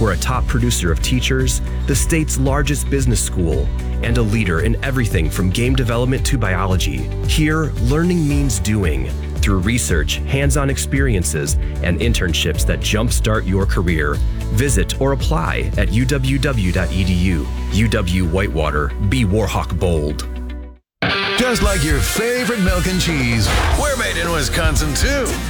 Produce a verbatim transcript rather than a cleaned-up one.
We're a top producer of teachers, the state's largest business school, and a leader in everything from game development to biology. Here, learning means doing through research, hands-on experiences, and internships that jumpstart your career. Visit or apply at u w w dot e d u. U W Whitewater. Be Warhawk bold. Just like your favorite milk and cheese, we're made in Wisconsin too.